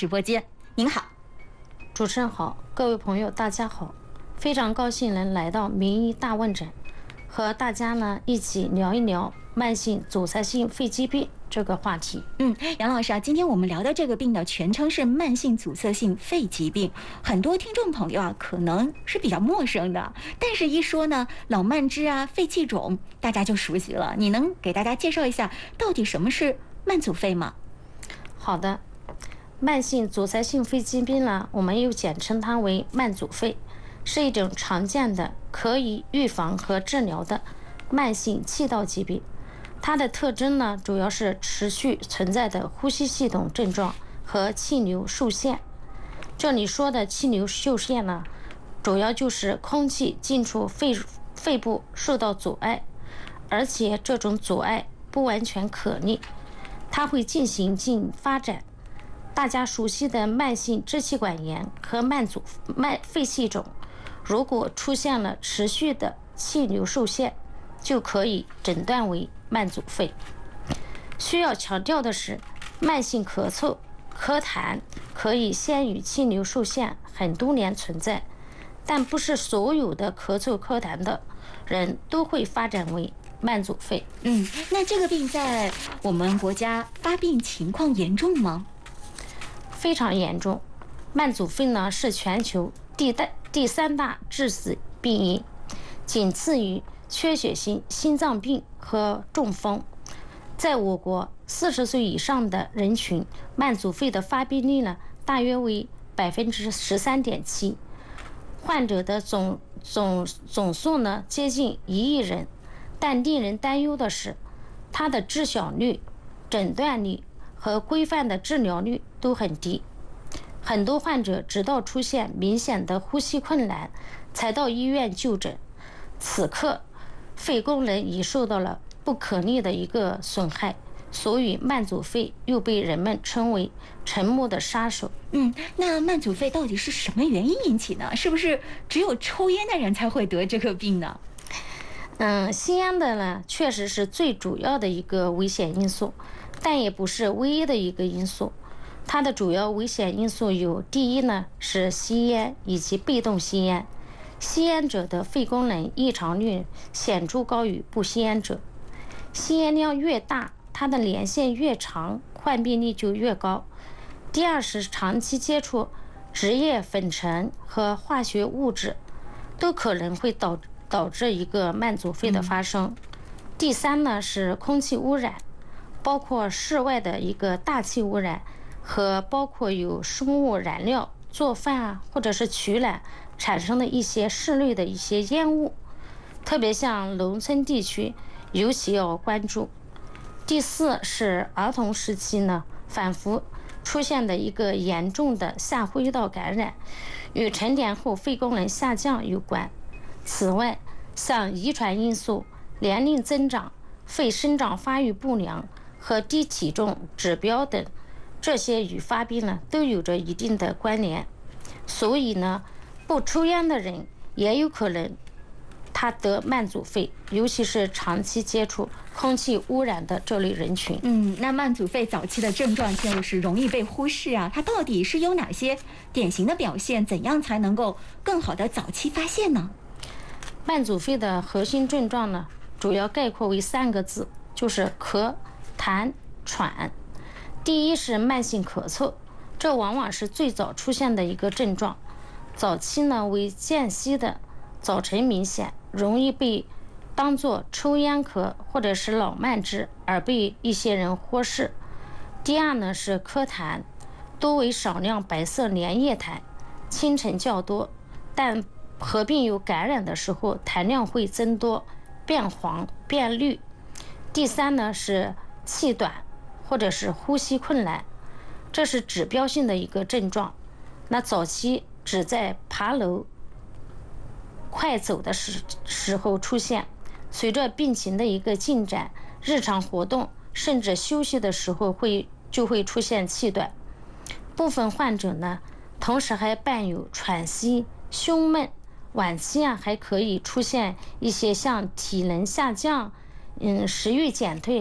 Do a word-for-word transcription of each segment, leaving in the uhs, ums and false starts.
直播间。您好。 主持人好，各位朋友大家好，非常高兴能来到名医大问诊，和大家呢一起聊一聊慢性阻塞性肺疾病这个话题。 嗯，杨老师啊，今天我们聊的这个病的全称是慢性阻塞性肺疾病，很多听众朋友啊可能是比较陌生的，但是一说呢老慢支啊、肺气肿，大家就熟悉了。你能给大家介绍一下到底什么是慢阻肺吗？ 好的，慢性阻塞性肺疾病呢，我们又简称它为慢阻肺，是一种常见的可以预防和治疗的慢性气道疾病。它的特征呢，主要是持续存在的呼吸系统症状和气流受限。这里说的气流受限呢，主要就是空气进出肺肺部受到阻碍，而且这种阻碍不完全可逆，它会进行进发展。大家熟悉的慢性支气管炎和慢阻慢肺气肿，如果出现了持续的气流受限，就可以诊断为慢阻肺。需要强调的是，慢性咳嗽、咳痰可以先于气流受限很多年存在，但不是所有的咳嗽、咳痰的人都会发展为慢阻肺。 嗯，那这个病在我们国家发病情况严重吗？ 非常严重。慢阻肺呢是全球第大第三大致死病因，仅次于缺血性心脏病和中风。在我国四十岁以上的人群，慢阻肺的发病率呢大约为百分之十三点七，患者的总总总数呢接近一亿人。但令人担忧的是，它的知晓率、诊断率和规范的治疗率都很低。很多患者直到出现明显的呼吸困难才到医院就诊，此刻肺功能已受到了不可逆的一个损害，所以慢阻肺又被人们称为沉默的杀手。 嗯，那慢阻肺到底是什么原因引起呢？是不是只有抽烟的人才会得这个病呢？ 嗯，吸烟的呢，确实是最主要的一个危险因素，但也不是唯一的一个因素。它的主要危险因素有：第一呢是吸烟以及被动吸烟，吸烟者的肺功能异常率显著高于不吸烟者。吸烟量越大，它的年限越长，患病率就越高。第二是长期接触职业粉尘和化学物质，都可能会导致导致一个慢阻肺的发生。第三呢是空气污染，包括室外的一个大气污染和包括有生物燃料、做饭啊或者是取暖产生的一些室内的一些烟雾，特别像农村地区尤其要关注。第四是儿童时期呢反复出现的一个严重的下呼吸道感染，与成年后肺功能下降有关。此外，像遗传因素、年龄增长、肺生长发育不良和低体重指标等，这些与发病呢都有着一定的关联。所以呢，不抽烟的人也有可能他得慢阻肺，尤其是长期接触空气污染的这类人群。 嗯，那慢阻肺早期的症状就是容易被忽视啊，它到底是有哪些典型的表现？怎样才能够更好的早期发现呢？ 慢阻肺的核心症状呢，主要概括为三个字，就是咳、痰、喘。第一是慢性咳嗽，这往往是最早出现的一个症状，早期呢为间隙的，早晨明显，容易被当作抽烟咳或者是老慢支而被一些人忽视。第二呢是咳痰，多为少量白色粘液痰，清晨较多，但合并有感染的时候痰量会增多，变黄变绿。第三呢是气短或者是呼吸困难，这是指标性的一个症状。那早期只在爬楼快走的时时候出现，随着病情的一个进展，日常活动甚至休息的时候会就会出现气短。部分患者呢同时还伴有喘息、胸闷，晚期啊还可以出现一些像体能下降、嗯食欲减退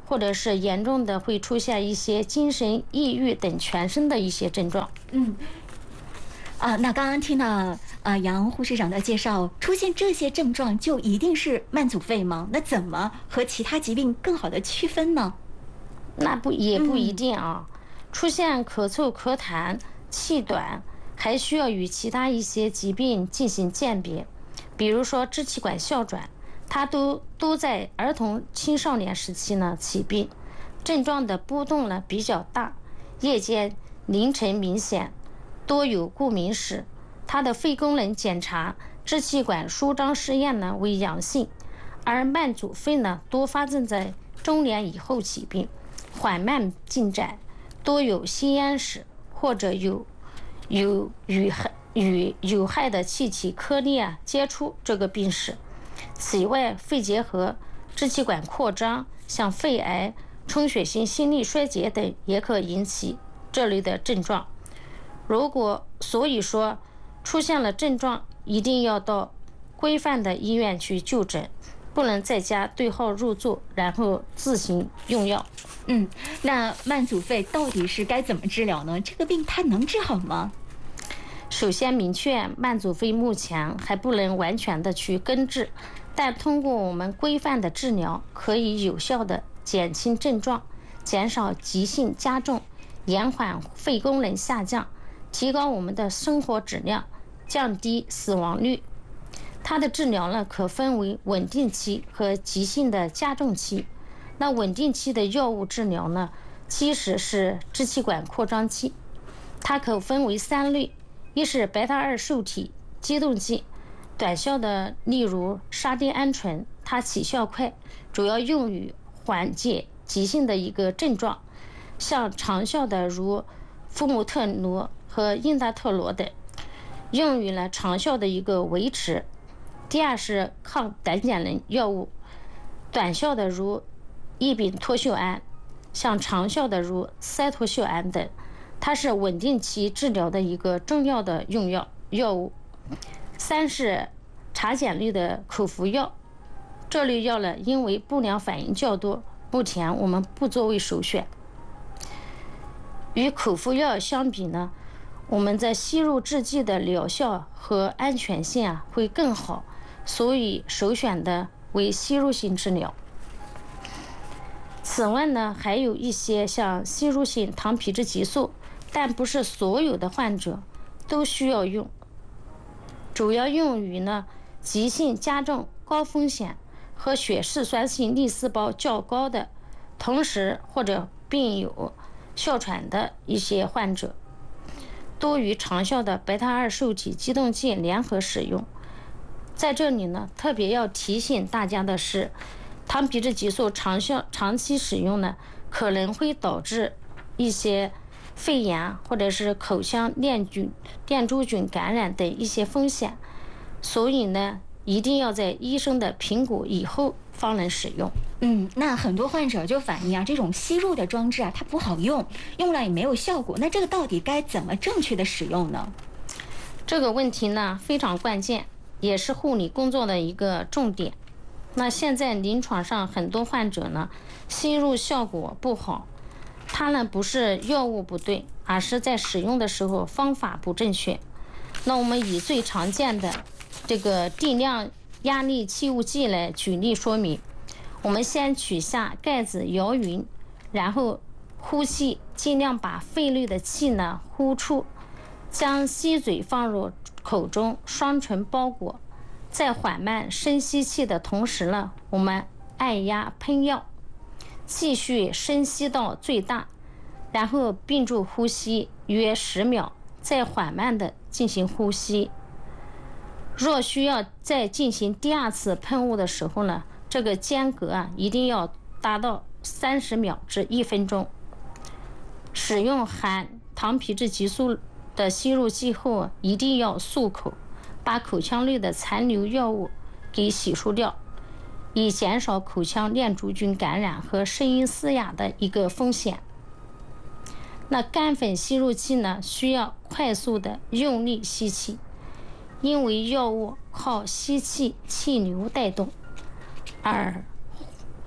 或者是严重的会出现一些精神抑郁等全身的一些症状。 嗯，啊，那刚刚听到啊杨护士长的介绍，出现这些症状就一定是慢阻肺吗？那怎么和其他疾病更好的区分呢？ 那不也不一定啊，嗯、出现咳嗽、咳痰、气短，还需要与其他一些疾病进行鉴别，比如说支气管哮喘，它都都在儿童青少年时期呢起病，症状的波动呢比较大，夜间、凌晨明显，多有过敏史。它的肺功能检查、支气管舒张试验呢为阳性，而慢阻肺呢多发生在中年以后起病，缓慢进展，多有吸烟史或者有有与与有害的气体颗粒啊接触这个病史。此外，肺结核、支气管扩张，像肺癌、充血性心力衰竭等也可引起这类的症状。如果所以说出现了症状，一定要到规范的医院去就诊，不能在家对号入座，然后自行用药。 嗯，那慢阻肺到底是该怎么治疗呢？这个病它能治好吗？ 首先明确，慢阻肺目前还不能完全的去根治，但通过我们规范的治疗，可以有效的减轻症状，减少急性加重，延缓肺功能下降，提高我们的生活质量，降低死亡率。它的治疗呢，可分为稳定期和急性的加重期。那稳定期的药物治疗呢，其实是支气管扩张期，它可分为三类，一是贝塔二受体激动剂，短效的例如沙丁胺醇，它起效快，主要用于缓解急性的一个症状，像长效的如福姆特罗和英达特罗等，用于了长效的一个维持。第二是抗胆碱能药物，短效的如异丙脱溴胺，像长效的如塞托溴胺等，它是稳定期治疗的一个重要的用药药物。三是茶碱类的口服药，这类药呢，因为不良反应较多，目前我们不作为首选。与口服药相比呢，我们在吸入制剂的疗效和安全性啊会更好，所以首选的为吸入性治疗。此外呢，还有一些像吸入性糖皮质激素，但不是所有的患者都需要用，主要用于呢急性加重、高风险和血嗜酸性粒细胞较高的，同时或者并有哮喘的一些患者，多与长效的贝塔二受体激动剂联合使用。在这里呢，特别要提醒大家的是，糖皮质激素长效长期使用呢，可能会导致一些肺炎或者是口腔链菌、链珠菌感染等一些风险，所以呢，一定要在医生的评估以后方能使用。 嗯，那很多患者就反映啊，这种吸入的装置啊，它不好用，用了也没有效果。那这个到底该怎么正确的使用呢？ 这个问题呢非常关键，也是护理工作的一个重点。那现在临床上很多患者呢，吸入效果不好，它呢不是药物不对，而是在使用的时候方法不正确。那我们以最常见的这个定量压力气雾剂来举例说明。我们先取下盖子摇匀，然后呼气，尽量把肺内的气呢呼出，将吸嘴放入口中，双唇包裹，在缓慢深吸气的同时呢，我们按压喷药，继续深吸到最大，然后屏住呼吸约十秒，再缓慢的进行呼吸。若需要再进行第二次喷雾的时候呢，这个间隔啊一定要达到三十秒至一分钟。使用含糖皮质激素的吸入剂后，一定要漱口，把口腔内的残留药物给洗漱掉，以减少口腔链珠菌感染和声音嘶哑的一个风险。那干粉吸入器呢，需要快速的用力吸气，因为药物靠吸气气流带动，而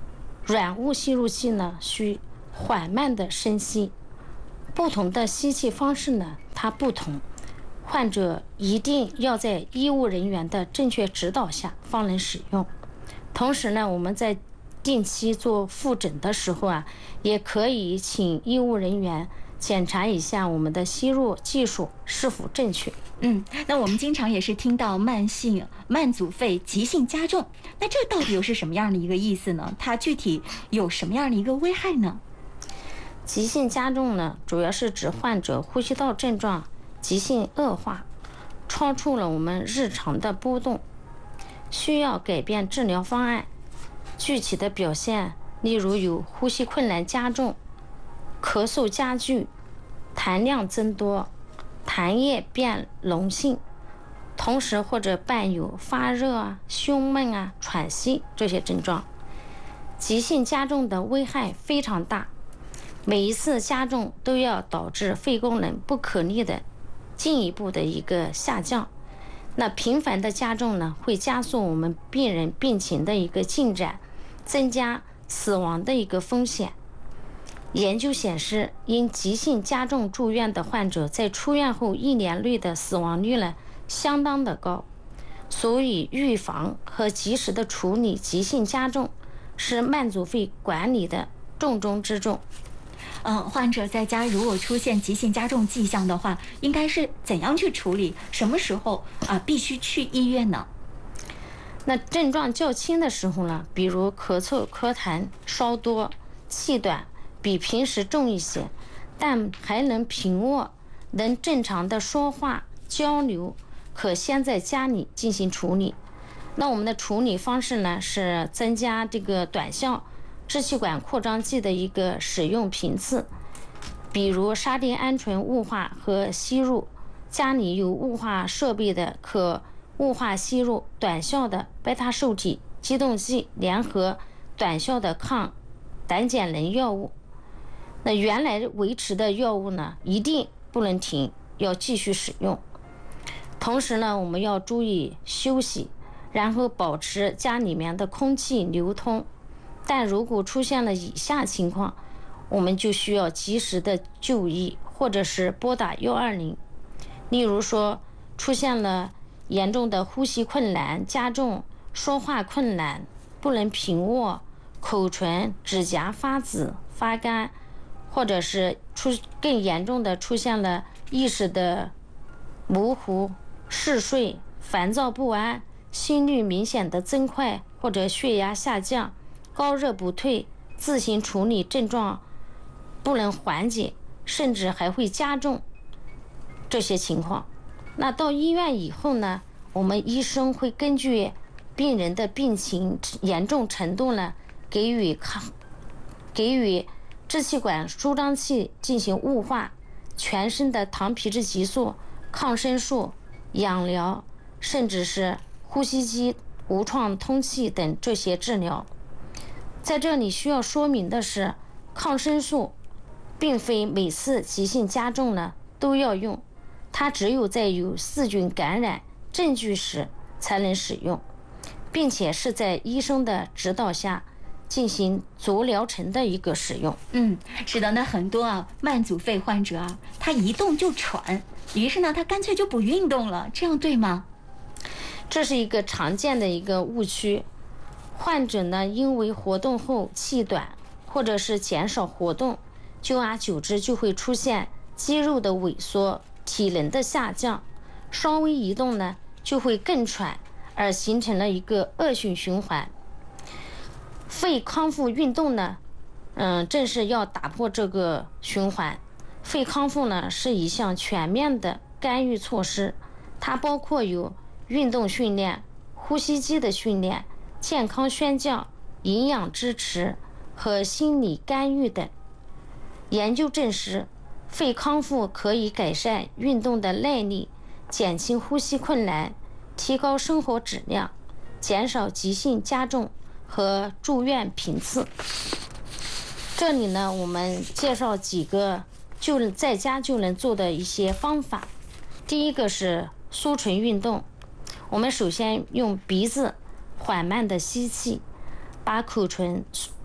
软物吸入器呢需缓慢的深吸，不同的吸气方式呢它不同，患者一定要在医务人员的正确指导下方能使用。同时呢，我们在定期做复诊的时候啊，也可以请医务人员检查一下我们的吸入技术是否正确。 嗯，那我们经常也是听到慢性慢阻肺急性加重，那这到底又是什么样的一个意思呢？它具体有什么样的一个危害呢？ 急性加重呢，主要是指患者呼吸道症状急性恶化，超出了我们日常的波动，需要改变治疗方案。具体的表现，例如有呼吸困难加重、咳嗽加剧、痰量增多、痰液变浓性，同时或者伴有发热啊、胸闷啊、喘息这些症状。急性加重的危害非常大，每一次加重都要导致肺功能不可逆的进一步的一个下降。那频繁的加重呢，会加速我们病人病情的一个进展，增加死亡的一个风险。研究显示，因急性加重住院的患者在出院后一年内的死亡率呢相当的高，所以预防和及时的处理急性加重是慢阻肺管理的重中之重。 嗯，患者在家如果出现急性加重迹象的话，应该是怎样去处理？什么时候啊必须去医院呢？ 那症状较轻的时候呢，比如咳嗽、咳痰稍多、气短，比平时重一些，但还能平卧，能正常的说话交流，可先在家里进行处理。那我们的处理方式呢，是增加这个短效支气管扩张剂的一个使用频次，比如沙丁胺醇雾化和吸入。家里有雾化设备的，可雾化吸入短效的贝塔受体激动剂联合短效的抗胆碱能药物。那原来维持的药物呢，一定不能停，要继续使用。同时呢，我们要注意休息，然后保持家里面的空气流通。但如果出现了以下情况，我们就需要及时的就医，或者是拨打一二零。例如说，出现了严重的呼吸困难加重、说话困难、不能平卧、口唇、指甲发紫、发干，或者是出更严重的出现了意识的模糊、嗜睡、烦躁不安、心率明显的增快或者血压下降、高热不退，自行处理症状不能缓解，甚至还会加重这些情况。那到医院以后呢，我们医生会根据病人的病情严重程度呢，给予抗给予支气管舒张器进行雾化，全身的糖皮质激素、抗生素、氧疗，甚至是呼吸机无创通气等这些治疗。在这里需要说明的是，抗生素并非每次急性加重呢都要用，它只有在有细菌感染证据时才能使用，并且是在医生的指导下进行足疗程的一个使用。 嗯，是的，那很多啊慢阻肺患者啊，他一动就喘，于是呢他干脆就不运动了，这样对吗？ 这是一个常见的一个误区。患者呢因为活动后气短，或者是减少活动，久而久之就会出现肌肉的萎缩、体能的下降，稍微移动呢就会更喘，而形成了一个恶性循环。肺康复运动呢，嗯，正是要打破这个循环。肺康复呢是一项全面的干预措施，它包括有运动训练、呼吸机的训练、健康宣教、营养支持和心理干预等。研究证实，肺康复可以改善运动的耐力，减轻呼吸困难，提高生活质量，减少急性加重和住院频次。这里呢，我们介绍几个就在家就能做的一些方法。第一个是舒唇运动，我们首先用鼻子缓慢的吸气，把口唇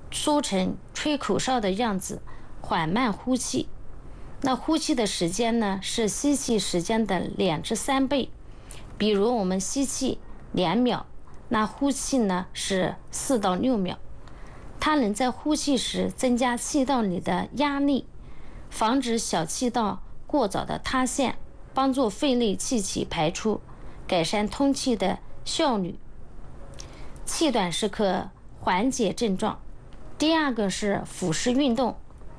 缩成吹口哨的样子，缓慢呼气。那呼气的时间呢，是吸气时间的两至三倍。比如我们吸气两秒，那呼气呢是四到六秒。它能在呼气时增加气道里的压力，防止小气道过早的塌陷，帮助肺内气体排出，改善通气的效率。气短是可缓解症状。第二个是腹式运动。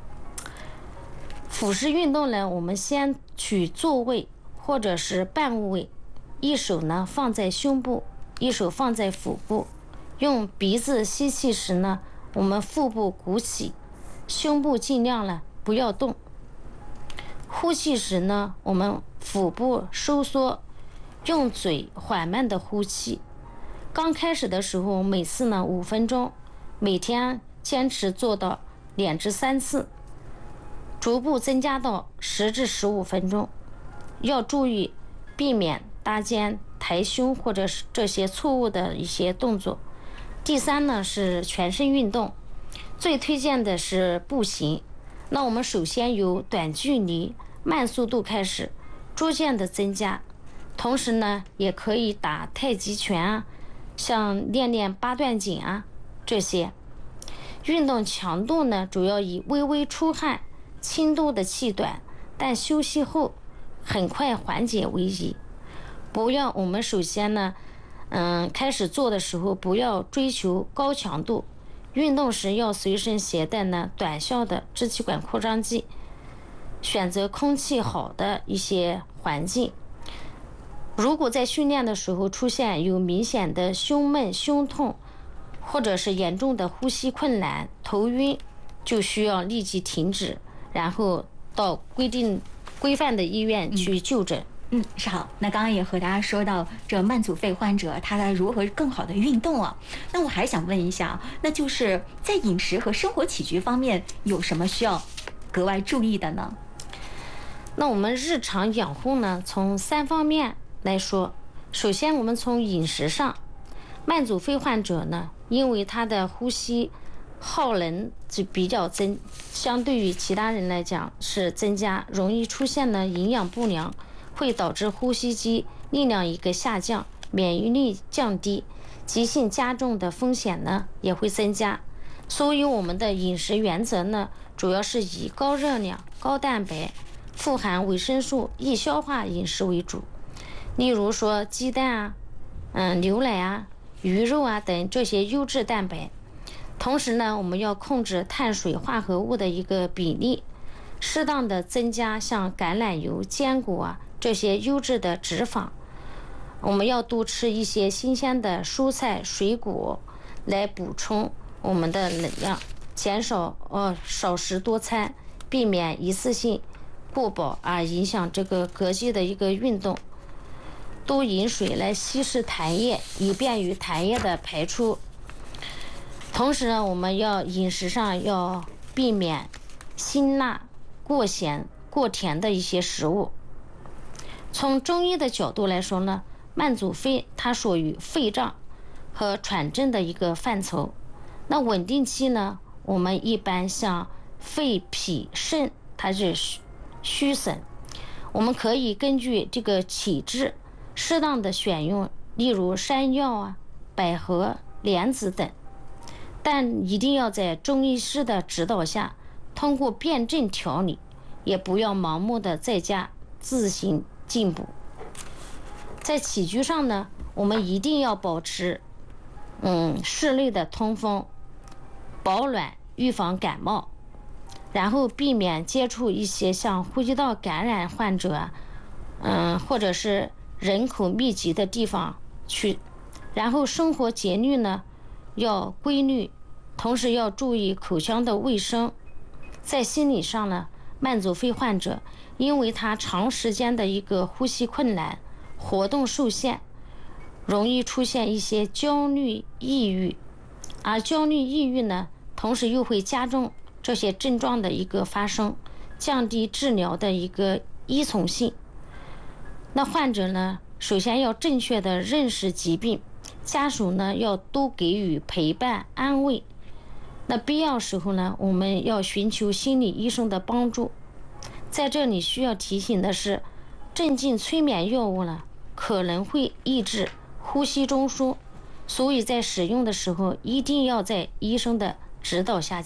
腹式运动呢，我们先取坐位或者是半卧位，一手呢放在胸部，一手放在腹部，用鼻子吸气时呢，我们腹部鼓起，胸部尽量呢不要动。呼气时呢，我们腹部收缩，用嘴缓慢的呼气。刚开始的时候，每次呢五分钟，每天坚持做到两至三次，逐步增加到十至十五分钟。要注意避免搭肩、抬胸或者是这些错误的一些动作。第三呢是全身运动，最推荐的是步行。那我们首先由短距离、慢速度开始，逐渐的增加。同时呢，也可以打太极拳啊，像练练八段锦啊这些。运动强度呢，主要以微微出汗、轻度的气短，但休息后很快缓解为宜。不要我们首先呢，嗯，开始做的时候不要追求高强度，运动时要随身携带呢短效的支气管扩张剂，选择空气好的一些环境。如果在训练的时候出现有明显的胸闷、胸痛，或者是严重的呼吸困难、头晕，就需要立即停止，然后到规定规范的医院去就诊。 嗯，是好。那刚刚也和大家说到这慢阻肺患者他该如何更好的运动啊？那我还想问一下，那就是在饮食和生活起居方面有什么需要格外注意的呢？ 那我们日常养护呢，从三方面来说。首先我们从饮食上，慢阻肺患者呢，因为他的呼吸耗能就比较增，相对于其他人来讲是增加，容易出现呢营养不良，会导致呼吸机力量一个下降，免疫力降低，急性加重的风险呢也会增加。所以我们的饮食原则呢，主要是以高热量、高蛋白、富含维生素、易消化饮食为主。例如说鸡蛋啊、嗯牛奶啊、鱼肉啊等这些优质蛋白。同时呢，我们要控制碳水化合物的一个比例，适当的增加像橄榄油、坚果啊这些优质的脂肪。我们要多吃一些新鲜的蔬菜水果来补充我们的能量，减少呃少食多餐，避免一次性过饱而影响这个膈肌的一个运动。多饮水来稀释痰液，以便于痰液的排出。同时呢，我们要饮食上要避免辛辣、过咸、过甜的一些食物。从中医的角度来说呢，慢阻肺它属于肺胀和喘症的一个范畴。那稳定期呢，我们一般像肺、脾、肾它是虚损，我们可以根据这个体质适当的选用，例如山药啊、百合、莲子等，但一定要在中医师的指导下，通过辩证调理，也不要盲目的在家自行进补。在起居上呢，我们一定要保持嗯室内的通风，保暖，预防感冒，然后避免接触一些像呼吸道感染患者，嗯，或者是人口密集的地方去。然后生活节律呢要规律，同时要注意口腔的卫生。在心理上呢，慢阻肺患者因为他长时间的一个呼吸困难、活动受限，容易出现一些焦虑、抑郁，而焦虑、抑郁呢，同时又会加重这些症状的一个发生，降低治疗的一个依从性。那患者呢，首先要正确的认识疾病，家属呢要多给予陪伴安慰。 那必要时候呢，我们要寻求心理医生的帮助。在这里需要提醒的是，镇静催眠药物呢可能会抑制呼吸中枢，所以在使用的时候一定要在医生的指导下